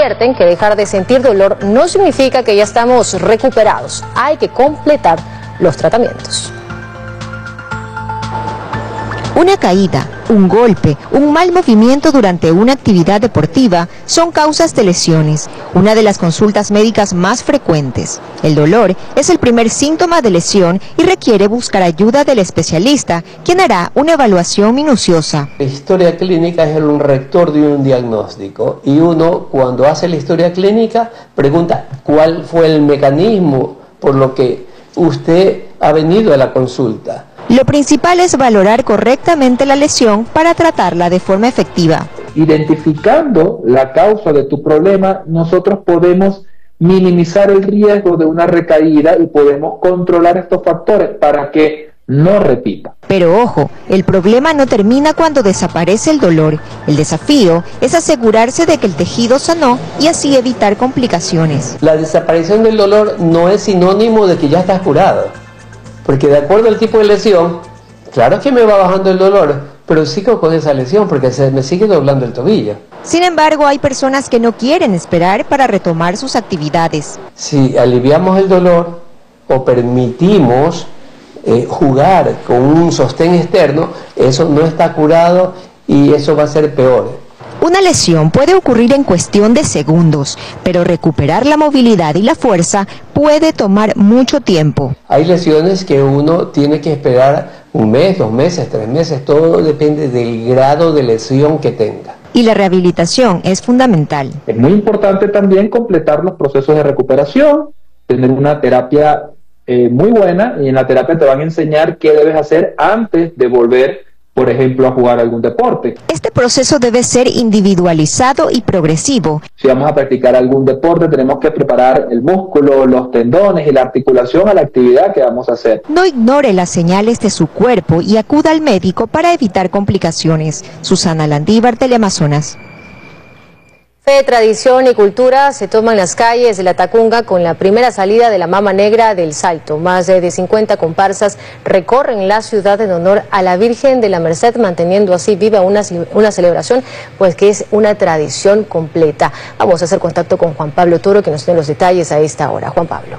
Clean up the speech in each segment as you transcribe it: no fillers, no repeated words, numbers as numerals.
advierten que dejar de sentir dolor no significa que ya estamos recuperados. Hay que completar los tratamientos. Una caída, un golpe, un mal movimiento durante una actividad deportiva son causas de lesiones, una de las consultas médicas más frecuentes. El dolor es el primer síntoma de lesión y requiere buscar ayuda del especialista, quien hará una evaluación minuciosa. La historia clínica es un rector de un diagnóstico y uno, cuando hace la historia clínica, pregunta cuál fue el mecanismo por lo que usted ha venido a la consulta. Lo principal es valorar correctamente la lesión para tratarla de forma efectiva. Identificando la causa de tu problema, nosotros podemos minimizar el riesgo de una recaída y podemos controlar estos factores para que no repita. Pero ojo, el problema no termina cuando desaparece el dolor. El desafío es asegurarse de que el tejido sanó y así evitar complicaciones. La desaparición del dolor no es sinónimo de que ya estás curado. Porque de acuerdo al tipo de lesión, claro que me va bajando el dolor, pero sigo con esa lesión porque se me sigue doblando el tobillo. Sin embargo, hay personas que no quieren esperar para retomar sus actividades. Si aliviamos el dolor o permitimos jugar con un sostén externo, eso no está curado y eso va a ser peor. Una lesión puede ocurrir en cuestión de segundos, pero recuperar la movilidad y la fuerza puede tomar mucho tiempo. Hay lesiones que uno tiene que esperar 1 mes, 2 meses, 3 meses, todo depende del grado de lesión que tenga. Y la rehabilitación es fundamental. Es muy importante también completar los procesos de recuperación, tener una terapia muy buena, y en la terapia te van a enseñar qué debes hacer antes de volver, por ejemplo, a jugar algún deporte. Este proceso debe ser individualizado y progresivo. Si vamos a practicar algún deporte, tenemos que preparar el músculo, los tendones y la articulación a la actividad que vamos a hacer. No ignore las señales de su cuerpo y acuda al médico para evitar complicaciones. Susana Landívar, Teleamazonas. Fe, tradición y cultura se toman las calles de La Tacunga con la primera salida de la Mama Negra del Salto. Más de 50 comparsas recorren la ciudad en honor a la Virgen de la Merced, manteniendo así viva una celebración, pues que es una tradición completa. Vamos a hacer contacto con Juan Pablo Toro, que nos tiene los detalles a esta hora. Juan Pablo.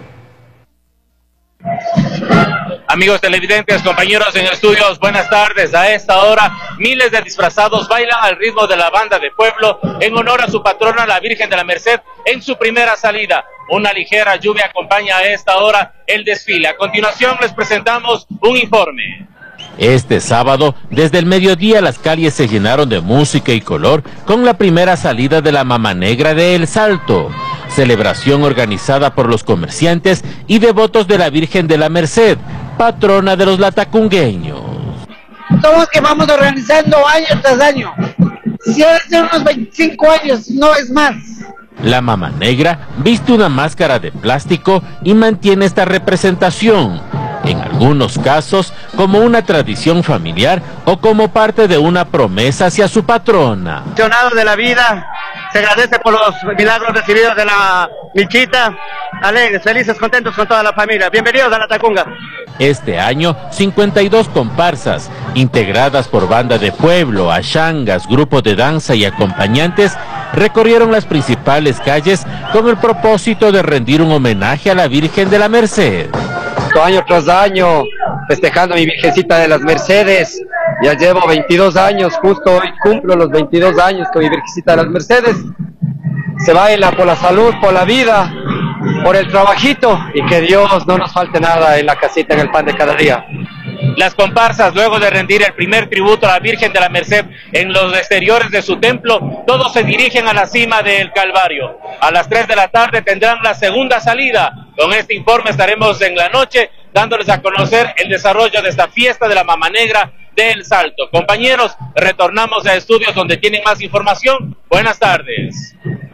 Amigos televidentes, compañeros en estudios, buenas tardes. A esta hora, miles de disfrazados bailan al ritmo de la banda de pueblo en honor a su patrona, la Virgen de la Merced, en su primera salida. Una ligera lluvia acompaña a esta hora el desfile. A continuación les presentamos un informe. Este sábado, desde el mediodía, las calles se llenaron de música y color con la primera salida de la Mama Negra de El Salto, celebración organizada por los comerciantes y devotos de la Virgen de la Merced, patrona de los latacungueños. Somos que vamos organizando año tras año. Si hace unos 25 años, no es más. La Mama Negra viste una máscara de plástico y mantiene esta representación, en algunos casos como una tradición familiar o como parte de una promesa hacia su patrona. Apasionado de la vida, se agradece por los milagros recibidos de la Michita. Alegres, felices, contentos con toda la familia. Bienvenidos a La Tacunga. Este año, 52 comparsas, integradas por banda de pueblo, achangas, grupos de danza y acompañantes, recorrieron las principales calles con el propósito de rendir un homenaje a la Virgen de la Merced. Año tras año, festejando a mi Virgencita de las Mercedes. Ya llevo 22 años, justo hoy cumplo los 22 años con mi Virgencita de las Mercedes. Se baila por la salud, por la vida, por el trabajito, y que Dios no nos falte nada en la casita, en el pan de cada día. Las comparsas, luego de rendir el primer tributo a la Virgen de la Merced en los exteriores de su templo, todos se dirigen a la cima del Calvario. A las 3 de la tarde tendrán la segunda salida. Con este informe estaremos en la noche dándoles a conocer el desarrollo de esta fiesta de la Mama Negra del Salto. Compañeros, retornamos a estudios donde tienen más información. Buenas tardes.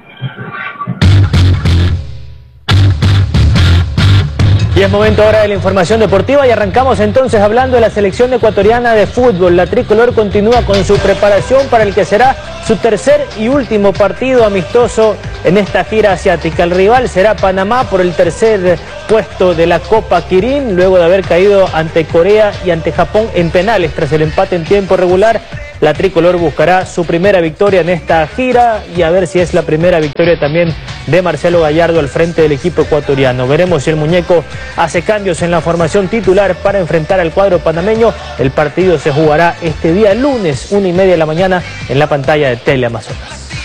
Y es momento ahora de la información deportiva y arrancamos entonces hablando de la selección ecuatoriana de fútbol. La tricolor continúa con su preparación para el que será su tercer y último partido amistoso en esta gira asiática. El rival será Panamá por el tercer puesto de la Copa Kirin, luego de haber caído ante Corea y ante Japón en penales tras el empate en tiempo regular. La tricolor buscará su primera victoria en esta gira y a ver si es la primera victoria también de Marcelo Gallardo al frente del equipo ecuatoriano. Veremos si el muñeco hace cambios en la formación titular para enfrentar al cuadro panameño. El partido se jugará este día lunes, 1:30 de la mañana, en la pantalla de Teleamazonas.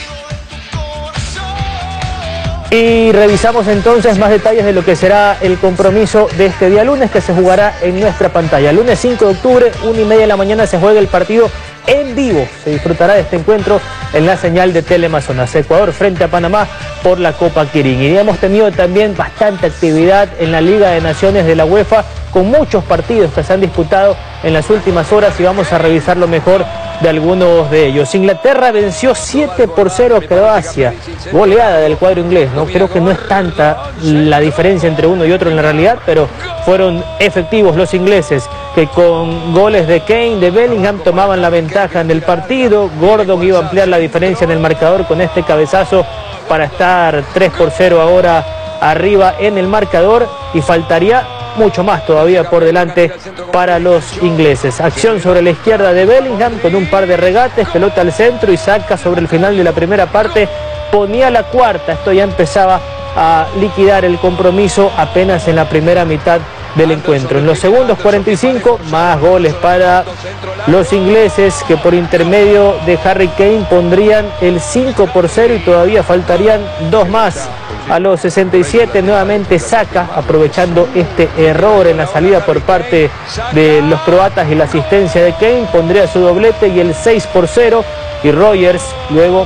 Y revisamos entonces más detalles de lo que será el compromiso de este día lunes, que se jugará en nuestra pantalla. Lunes 5 de octubre, 1:30 de la mañana, se juega el partido en vivo. Se disfrutará de este encuentro en la señal de Teleamazonas. Ecuador frente a Panamá por la Copa Kirin. Y hemos tenido también bastante actividad en la Liga de Naciones de la UEFA, con muchos partidos que se han disputado en las últimas horas, y vamos a revisar lo mejor de algunos de ellos. Inglaterra venció 7-0 a Croacia, goleada del cuadro inglés, ¿no? Creo que no es tanta la diferencia entre uno y otro en la realidad, pero fueron efectivos los ingleses, que con goles de Kane, de Bellingham, tomaban la ventaja en el partido. Gordon iba a ampliar la diferencia en el marcador con este cabezazo para estar 3-0 ahora arriba en el marcador, y faltaría mucho más todavía por delante para los ingleses. Acción sobre la izquierda de Bellingham con un par de regates, pelota al centro y saca sobre el final de la primera parte. Ponía la cuarta, esto ya empezaba a liquidar el compromiso apenas en la primera mitad del encuentro. En los segundos 45, más goles para los ingleses, que por intermedio de Harry Kane pondrían el 5-0 y todavía faltarían dos más. A los 67 nuevamente Saka, aprovechando este error en la salida por parte de los croatas y la asistencia de Kane, pondría su doblete y el 6-0, y Rogers luego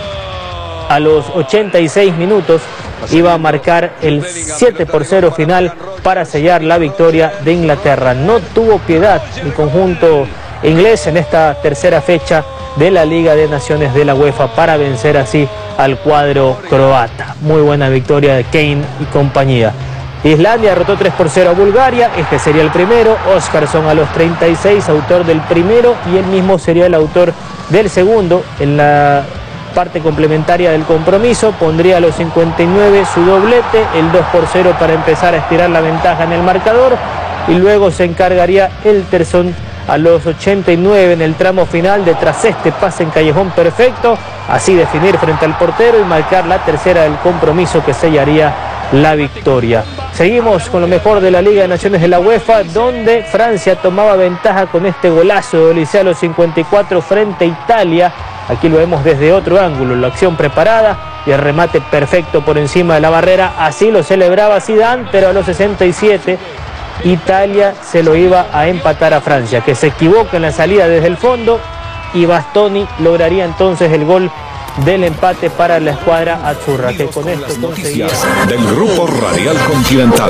a los 86 minutos iba a marcar el 7-0 final para sellar la victoria de Inglaterra. No tuvo piedad el conjunto inglés en esta tercera fecha de la Liga de Naciones de la UEFA para vencer así al cuadro croata. Muy buena victoria de Kane y compañía. Islandia derrotó 3-0 a Bulgaria, este sería el primero. Óscarsson a los 36, autor del primero, y él mismo sería el autor del segundo. En la parte complementaria del compromiso pondría a los 59 su doblete, el 2-0 para empezar a estirar la ventaja en el marcador, y luego se encargaría el Tersson a los 89 en el tramo final de, tras este pase en callejón perfecto, así definir frente al portero y marcar la tercera del compromiso que sellaría la victoria. Seguimos con lo mejor de la Liga de Naciones de la UEFA, donde Francia tomaba ventaja con este golazo de Olise a los 54 frente a Italia. Aquí lo vemos desde otro ángulo, la acción preparada y el remate perfecto por encima de la barrera. Así lo celebraba Zidane, pero a los 67 Italia se lo iba a empatar a Francia, que se equivoca en la salida desde el fondo, y Bastoni lograría entonces el gol del empate para la escuadra azzurra, que con esto conseguía del Grupo Radial Continental.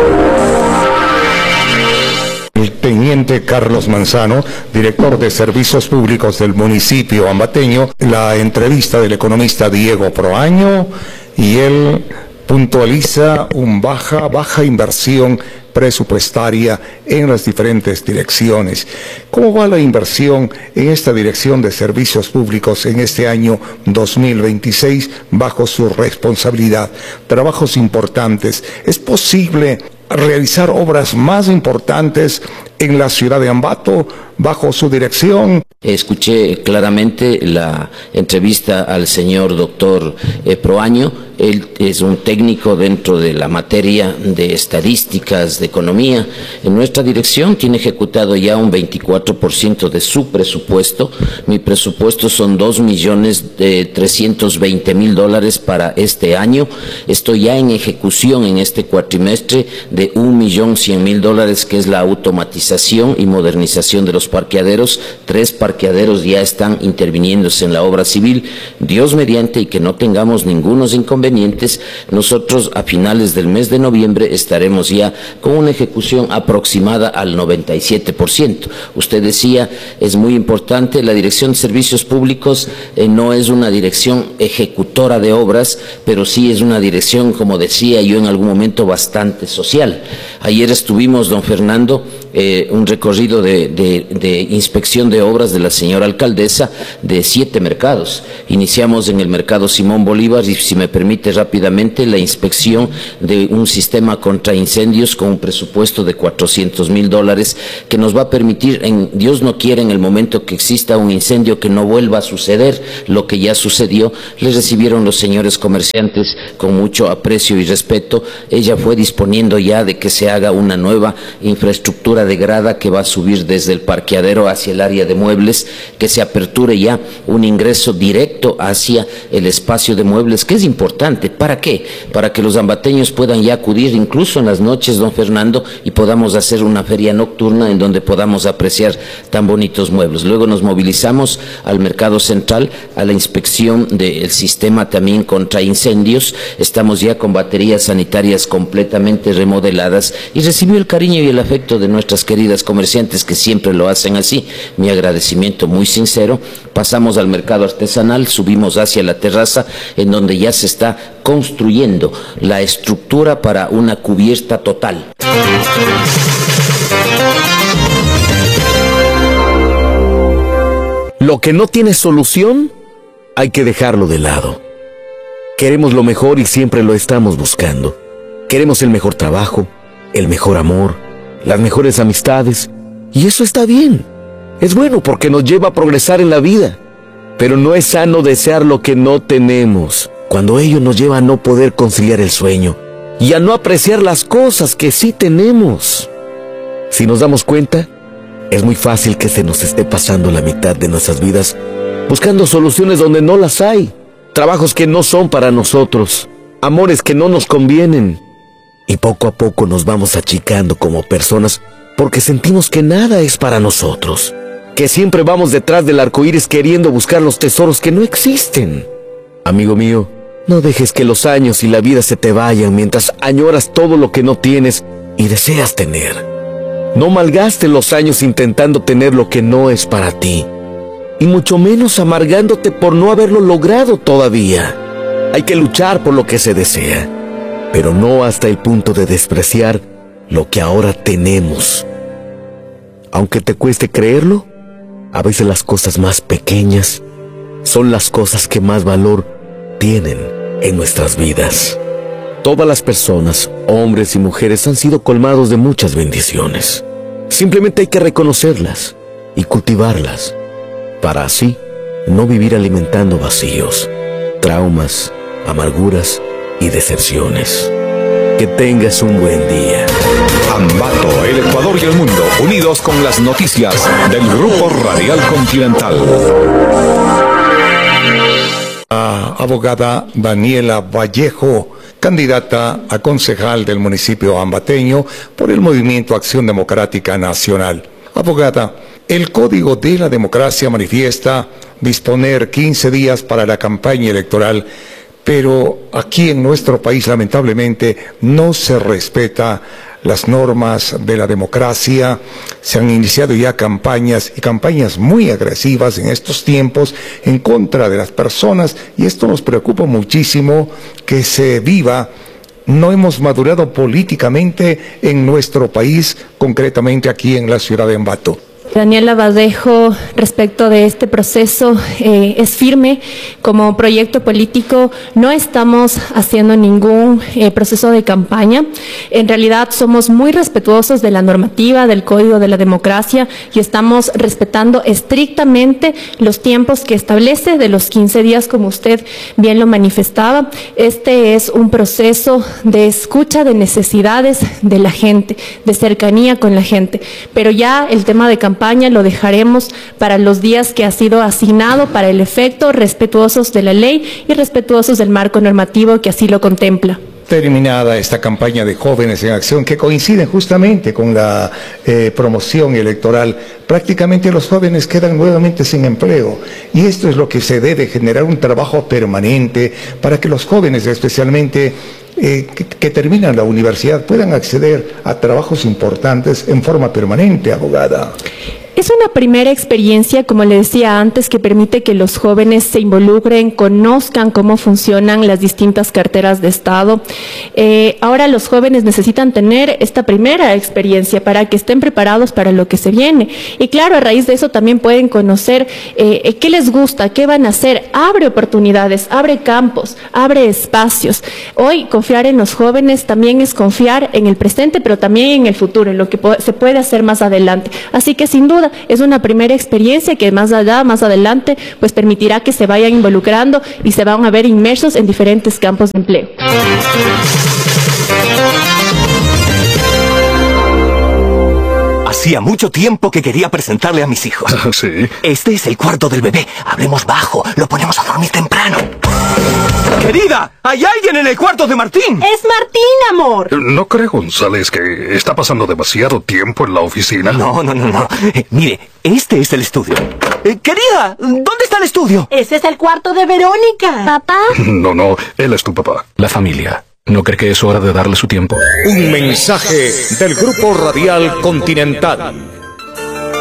El teniente Carlos Manzano, director de Servicios Públicos del municipio ambateño, la entrevista del economista Diego Proaño, y él puntualiza baja inversión presupuestaria en las diferentes direcciones. ¿Cómo va la inversión en esta dirección de servicios públicos en este año 2026 bajo su responsabilidad? Trabajos importantes. ¿Es posible realizar obras más importantes en la ciudad de Ambato bajo su dirección? Escuché claramente la entrevista al señor doctor Proaño. Él es un técnico dentro de la materia de estadísticas, de economía. En nuestra dirección tiene ejecutado ya un 24% de su presupuesto. Mi presupuesto son $2.320.000 para este año. Estoy ya en ejecución en este cuatrimestre de $1.100.000, que es la automatización y modernización de los parqueaderos. 3 parqueaderos ya están interviniéndose en la obra civil. Dios mediante, y que no tengamos ningunos inconvenientes, nosotros a finales del mes de noviembre estaremos ya con una ejecución aproximada al 97%. Usted decía, es muy importante, la Dirección de Servicios Públicos no es una dirección ejecutora de obras, pero sí es una dirección, como decía yo en algún momento, bastante social. Ayer estuvimos, don Fernando, un recorrido de inspección de obras de la señora alcaldesa de 7 mercados. Iniciamos en el mercado Simón Bolívar y, si me permite rápidamente, la inspección de un sistema contra incendios con un presupuesto de $400,000 que nos va a permitir, Dios no quiere, en el momento que exista un incendio, que no vuelva a suceder lo que ya sucedió. Le recibieron los señores comerciantes con mucho aprecio y respeto. Ella fue disponiendo ya de que se haga una nueva infraestructura de grada que va a subir desde el parqueadero hacia el área de muebles, que se aperture ya un ingreso directo hacia el espacio de muebles, que es importante. ¿Para qué? Para que los ambateños puedan ya acudir incluso en las noches, don Fernando, y podamos hacer una feria nocturna en donde podamos apreciar tan bonitos muebles. Luego nos movilizamos al mercado central, a la inspección del sistema también contra incendios. Estamos ya con baterías sanitarias completamente remodeladas y recibió el cariño y el afecto de nuestras queridas comerciantes, que siempre lo hacen así. Mi agradecimiento muy sincero. Pasamos al mercado artesanal, subimos hacia la terraza, en donde ya se está construyendo la estructura para una cubierta total. Lo que no tiene solución, hay que dejarlo de lado. Queremos lo mejor y siempre lo estamos buscando. Queremos el mejor trabajo, el mejor amor, las mejores amistades, y eso está bien. Es bueno porque nos lleva a progresar en la vida, pero no es sano desear lo que no tenemos, cuando ello nos lleva a no poder conciliar el sueño y a no apreciar las cosas que sí tenemos. Si nos damos cuenta, es muy fácil que se nos esté pasando la mitad de nuestras vidas buscando soluciones donde no las hay, trabajos que no son para nosotros, amores que no nos convienen, y poco a poco nos vamos achicando como personas porque sentimos que nada es para nosotros, que siempre vamos detrás del arco iris queriendo buscar los tesoros que no existen. Amigo mío, no dejes que los años y la vida se te vayan mientras añoras todo lo que no tienes y deseas tener. No malgastes los años intentando tener lo que no es para ti, y mucho menos amargándote por no haberlo logrado todavía. Hay que luchar por lo que se desea, pero no hasta el punto de despreciar lo que ahora tenemos. Aunque te cueste creerlo, a veces las cosas más pequeñas son las cosas que más valor tienen en nuestras vidas. Todas las personas, hombres y mujeres, han sido colmados de muchas bendiciones. Simplemente hay que reconocerlas y cultivarlas, para así no vivir alimentando vacíos, traumas, amarguras y decepciones. Que tengas un buen día. Ambato, el Ecuador y el mundo, unidos con las noticias del Grupo Radial Continental. Abogada Daniela Vallejo, candidata a concejal del municipio ambateño por el Movimiento Acción Democrática Nacional. Abogada, el Código de la Democracia manifiesta disponer 15 días para la campaña electoral, pero aquí en nuestro país lamentablemente no se respeta las normas de la democracia. Se han iniciado ya campañas, y campañas muy agresivas en estos tiempos en contra de las personas, y esto nos preocupa muchísimo que se viva. No hemos madurado políticamente en nuestro país, concretamente aquí en la ciudad de Ambato. Daniela Vallejo, respecto de este proceso, es firme. Como proyecto político no estamos haciendo ningún proceso de campaña. En realidad somos muy respetuosos de la normativa, del Código de la Democracia, y estamos respetando estrictamente los tiempos que establece de los 15 días, como usted bien lo manifestaba. Este es un proceso de escucha de necesidades de la gente, de cercanía con la gente, pero ya el tema de campaña lo dejaremos para los días que ha sido asignado para el efecto, respetuosos de la ley y respetuosos del marco normativo que así lo contempla. Terminada esta campaña de Jóvenes en Acción, que coincide justamente con la promoción electoral, prácticamente los jóvenes quedan nuevamente sin empleo, y esto es lo que se debe, generar un trabajo permanente para que los jóvenes, especialmente que terminan la universidad, puedan acceder a trabajos importantes en forma permanente, abogada. Es una primera experiencia, como le decía antes, que permite que los jóvenes se involucren, conozcan cómo funcionan las distintas carteras de Estado. Ahora los jóvenes necesitan tener esta primera experiencia para que estén preparados para lo que se viene. Y claro, a raíz de eso también pueden conocer qué les gusta, qué van a hacer. Abre oportunidades, abre campos, abre espacios. Hoy confiar en los jóvenes también es confiar en el presente, pero también en el futuro, en lo que se puede hacer más adelante. Así que sin duda es una primera experiencia que más allá, más adelante, pues permitirá que se vayan involucrando y se van a ver inmersos en diferentes campos de empleo. Hacía mucho tiempo que quería presentarle a mis hijos. ¿Sí? Este es el cuarto del bebé. Hablemos bajo, lo ponemos a dormir temprano. ¡Querida! ¡Hay alguien en el cuarto de Martín! ¡Es Martín, amor! ¿No cree, González, que está pasando demasiado tiempo en la oficina? No. Mire, este es el estudio. Querida, ¿dónde está el estudio? Ese es el cuarto de Verónica. ¿Papá? No, él es tu papá. La familia. ¿No cree que es hora de darle su tiempo? Un mensaje del Grupo Radial Continental.